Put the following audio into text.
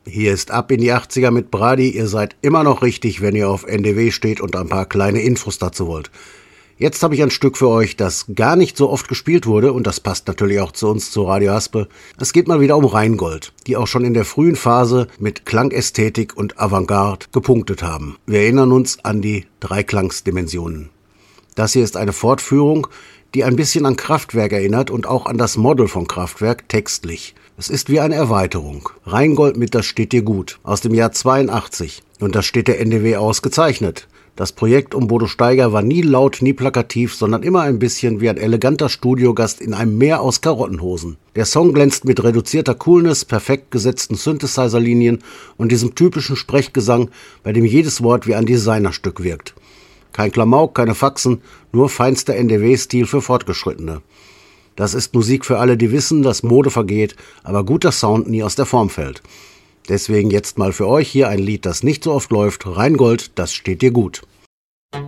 Hier ist Ab in die 80er mit Brady. Ihr seid immer noch richtig, wenn ihr auf NDW steht und ein paar kleine Infos dazu wollt. Jetzt habe ich ein Stück für euch, das gar nicht so oft gespielt wurde und das passt natürlich auch zu uns, zu Radio Haspe. Es geht mal wieder um Rheingold, die auch schon in der frühen Phase mit Klangästhetik und Avantgarde gepunktet haben. Wir erinnern uns an die Dreiklangsdimensionen. Das hier ist eine Fortführung, die ein bisschen an Kraftwerk erinnert und auch an das Model von Kraftwerk textlich. Es ist wie eine Erweiterung. Rheingold mit Das steht dir gut aus dem Jahr 82. Und das steht der NDW ausgezeichnet. Das Projekt um Bodo Steiger war nie laut, nie plakativ, sondern immer ein bisschen wie ein eleganter Studiogast in einem Meer aus Karottenhosen. Der Song glänzt mit reduzierter Coolness, perfekt gesetzten Synthesizer-Linien und diesem typischen Sprechgesang, bei dem jedes Wort wie ein Designerstück wirkt. Kein Klamauk, keine Faxen, nur feinster NDW-Stil für Fortgeschrittene. Das ist Musik für alle, die wissen, dass Mode vergeht, aber guter Sound nie aus der Form fällt. Deswegen jetzt mal für euch hier ein Lied, das nicht so oft läuft. Rheingold, das steht dir gut.